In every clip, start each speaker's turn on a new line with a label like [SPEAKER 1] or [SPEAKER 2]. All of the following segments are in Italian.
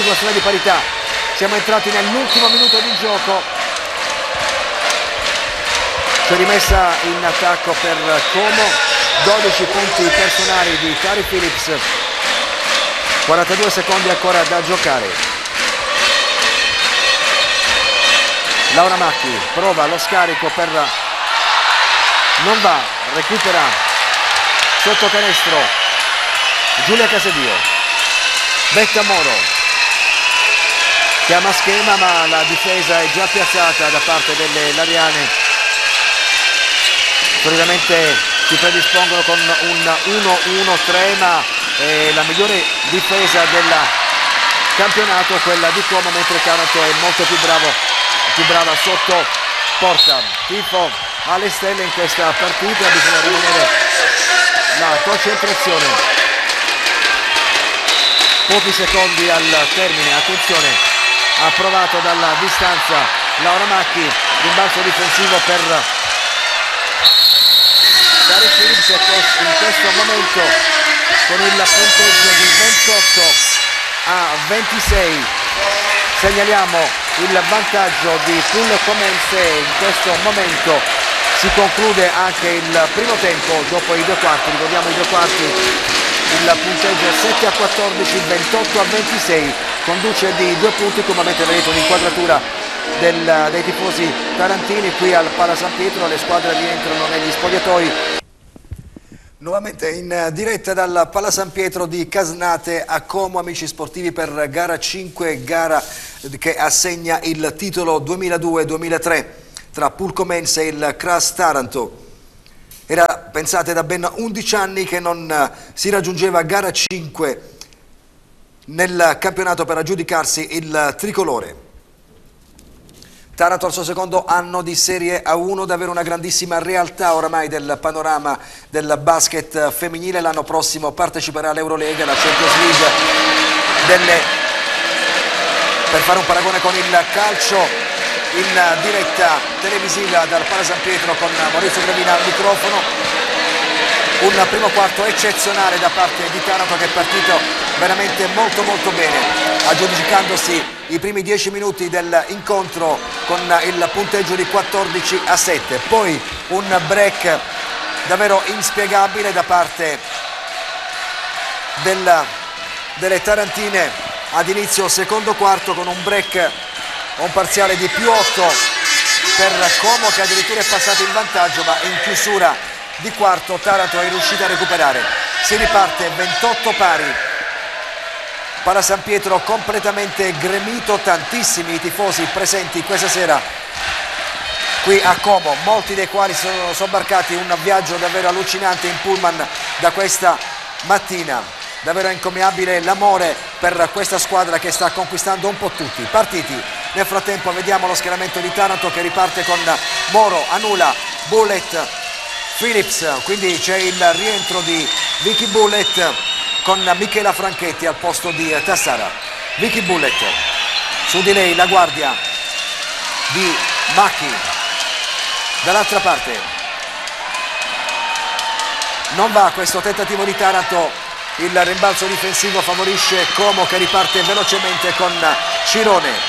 [SPEAKER 1] situazione di parità. Siamo entrati nell'ultimo minuto di gioco. C'è rimessa in attacco per Como, 12 punti personali di Tari Phillips, 42 secondi ancora da giocare. Laura Macchi prova lo scarico per... non va, recupera sotto canestro Giulia Casadio. Betta Moro chiama schema, ma la difesa è già piazzata da parte delle Lariane. Solitamente si predispongono con un 1-1-3, ma la migliore difesa del campionato è quella di Como, mentre Taranto è molto più brava sotto porta. Tifo alle stelle in questa partita, bisogna rimanere la concentrazione. Pochi secondi al termine, attenzione, approvato dalla distanza Laura Macchi, rimbalzo difensivo per Tari Phillips in questo momento con il punteggio di 28-26. Segnaliamo il vantaggio di Pool Comense. In questo momento si conclude anche il primo tempo dopo i due quarti. Ricordiamo i due quarti, il punteggio 7-14, 28-26, conduce di 2 punti, come avete vedito un'inquadratura dei tifosi tarantini qui al Pala San Pietro. Le squadre rientrano negli spogliatoi. Nuovamente in diretta dal Pala San Pietro di Casnate a Como, amici sportivi, per gara 5, gara che assegna il titolo 2002-2003 tra Pulcomense e il Cras Taranto. Era, pensate, da ben 11 anni che non si raggiungeva gara 5 nel campionato per aggiudicarsi il tricolore. Taranto al suo secondo anno di Serie A1, davvero una grandissima realtà oramai del panorama del basket femminile. L'anno prossimo parteciperà all'Eurolega, la Champions League per fare un paragone con il calcio, in diretta televisiva dal Pala San Pietro con Maurizio Gravina al microfono. Un primo quarto eccezionale da parte di Taranto, che è partito veramente molto bene, aggiudicandosi i primi 10 minuti dell'incontro con il punteggio di 14-7. Poi un break davvero inspiegabile da parte delle tarantine ad inizio secondo quarto, con un break, un parziale di +8 per Como, che addirittura è passato in vantaggio, ma in chiusura di quarto Taranto è riuscita a recuperare. Si riparte 28 pari. Pala San Pietro completamente gremito, tantissimi i tifosi presenti questa sera qui a Como, molti dei quali sono sobbarcati un viaggio davvero allucinante in pullman da questa mattina. Davvero incommiabile l'amore per questa squadra che sta conquistando un po' tutti i partiti. Nel frattempo vediamo lo schieramento di Taranto che riparte con Moro, Anula, Bullet, Phillips, quindi c'è il rientro di Vicky Bullet con Michela Franchetti al posto di Tassara. Vicky Bullet, su di lei la guardia di Macchi. Dall'altra parte non va questo tentativo di Taranto, il rimbalzo difensivo favorisce Como, che riparte velocemente con Cirone.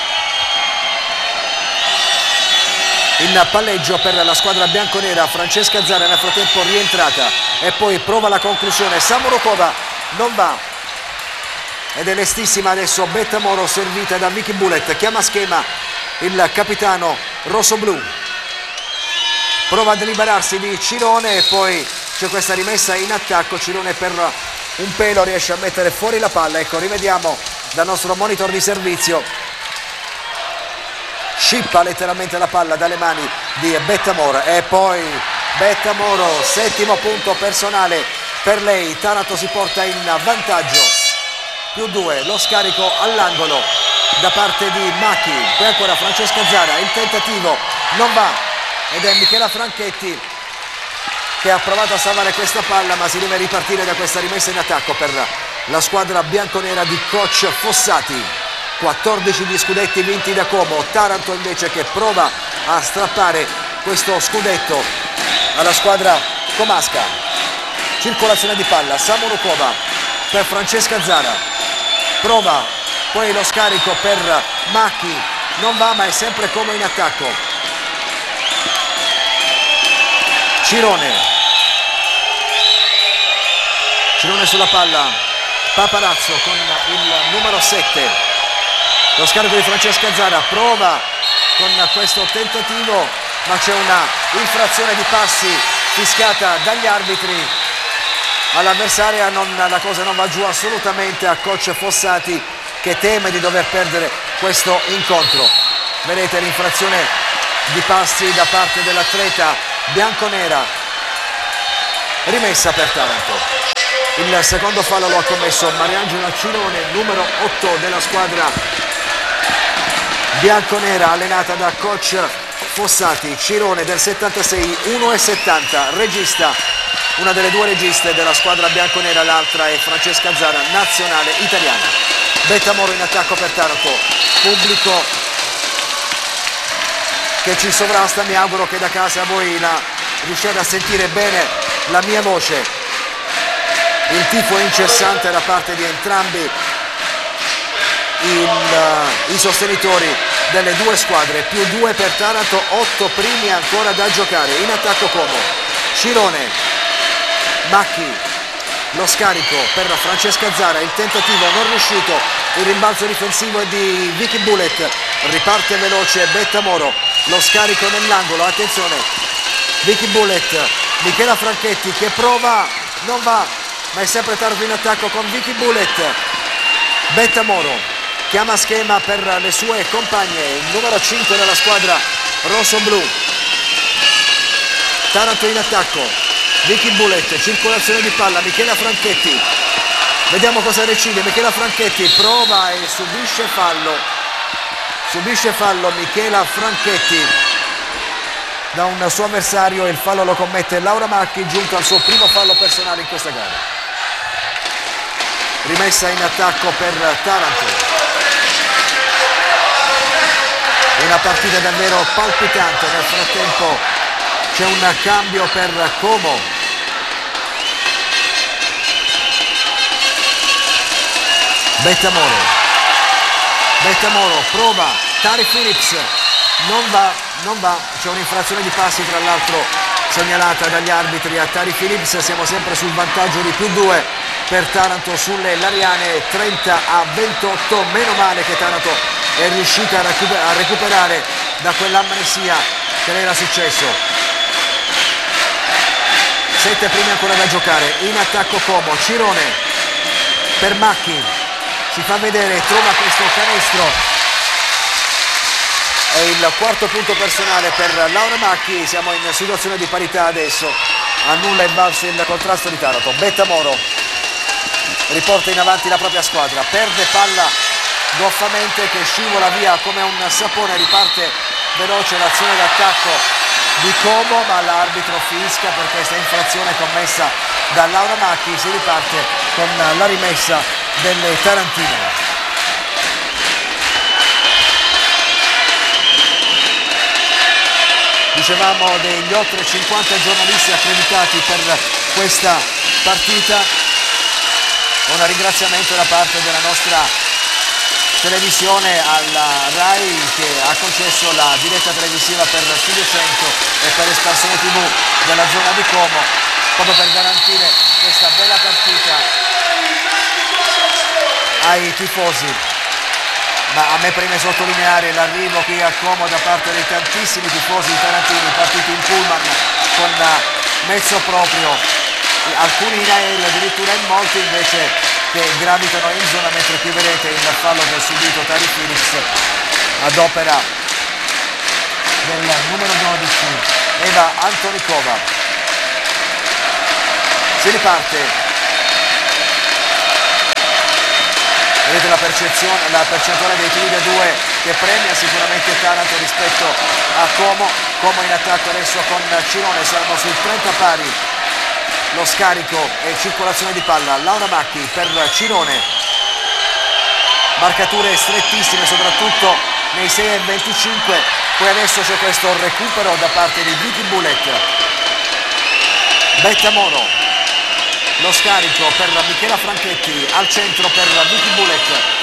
[SPEAKER 1] In palleggio per la squadra bianconera Francesca Zara, nel frattempo rientrata, e poi prova la conclusione Samorokova, non va, ed è lestissima adesso Betta Moro, servita da Vicky Bullet. Chiama schema il capitano rossoblu, prova a deliberarsi di Cirone e poi c'è questa rimessa in attacco. Cirone per un pelo riesce a mettere fuori la palla. Ecco, rivediamo dal nostro monitor di servizio, scippa letteralmente la palla dalle mani di Betta Moro, e poi Betta Moro, settimo punto personale per lei. Taranto si porta in vantaggio, +2, lo scarico all'angolo da parte di Macchi. Poi ancora Francesca Zara, il tentativo non va, ed è Michela Franchetti che ha provato a salvare questa palla, ma si deve ripartire da questa rimessa in attacco per la squadra bianconera di coach Fossati. 14 gli scudetti vinti da Como. Taranto invece che prova a strappare questo scudetto alla squadra comasca. Circolazione di palla, Samorukova per Francesca Zara, prova poi lo scarico per Macchi, non va, ma è sempre Como in attacco. Cirone sulla palla, Paparazzo con il numero 7, lo scarico di Francesca Zara, prova con questo tentativo, ma c'è una infrazione di passi fischiata dagli arbitri all'avversaria. La cosa non va giù assolutamente a coach Fossati, che teme di dover perdere questo incontro. Vedete l'infrazione di passi da parte dell'atleta bianconera, rimessa per Taranto. Il secondo fallo lo ha commesso Mariangela Cirone, numero 8 della squadra bianconera, allenata da coach Fossati. Cirone del 76, 1,70, regista, una delle due registe della squadra bianconera, l'altra è Francesca Zara, nazionale italiana. Bettamoro in attacco per Taranto, pubblico che ci sovrasta, mi auguro che da casa voi riusciate a sentire bene la mia voce. Il tifo è incessante da parte di entrambi i sostenitori delle due squadre, più 2 per Taranto, 8 primi ancora da giocare. In attacco Como, Cirone, Macchi, lo scarico per Francesca Zara, il tentativo non riuscito, il rimbalzo difensivo è di Vicky Bullet, riparte veloce Bettamoro, lo scarico nell'angolo, attenzione, Vicky Bullet, Michela Franchetti che prova, non va, ma è sempre Taranto in attacco con Vicky Bullet. Bettamoro chiama schema per le sue compagne, il numero 5 della squadra rosso-blu. Taranto in attacco, Vicky Bullet, circolazione di palla, Michela Franchetti, vediamo cosa decide. Michela Franchetti prova e subisce fallo Michela Franchetti da un suo avversario, e il fallo lo commette Laura Macchi, giunto al suo primo fallo personale in questa gara. Rimessa in attacco per Taranto, una partita davvero palpitante. Nel frattempo c'è un cambio per Como, Bettamoro prova, Tari Phillips, non va, c'è un'infrazione di passi tra l'altro segnalata dagli arbitri a Tari Phillips. Siamo sempre sul vantaggio di più 2 per Taranto sulle Lariane, 30-28, meno male che Taranto è riuscita a recuperare da quell'amnesia che le era successo. 7 primi ancora da giocare. In attacco Como, Cirone per Macchi, ci fa vedere, trova questo canestro, è il quarto punto personale per Laura Macchi. Siamo in situazione di parità adesso, a nulla è valso il contrasto di Taranto. Bettamoro riporta in avanti la propria squadra, perde palla goffamente che scivola via come un sapone, riparte veloce l'azione d'attacco di Como, ma l'arbitro fischia per questa infrazione commessa da Laura Macchi. Si riparte con la rimessa delle tarantine. Dicevamo degli oltre 50 giornalisti accreditati per questa partita, un ringraziamento da parte della nostra televisione alla RAI, che ha concesso la diretta televisiva per Studio 100 e per Espansione TV della zona di Como, proprio per garantire questa bella partita ai tifosi. Ma a me preme sottolineare l'arrivo qui a Como da parte dei tantissimi tifosi tarantini, partiti in pullman con mezzo proprio, alcuni in aereo, addirittura in molti invece che gravitano in zona, mentre qui vedete il fallo che ha subito Tari Phillips ad opera del numero 12 Eva Antonikova. Si riparte. Vedete la percentuale dei tiri da 2 che premia sicuramente Taranto rispetto a Como. Como in attacco adesso con Cirone, siamo sul 30 pari. Lo scarico e circolazione di palla, Laura Macchi per Cirone. Marcature strettissime soprattutto nei 6 e 25. Poi adesso c'è questo recupero da parte di Vicky Bullet. Bettamoro. Lo scarico per Michela Franchetti, al centro per Vicky Bullet,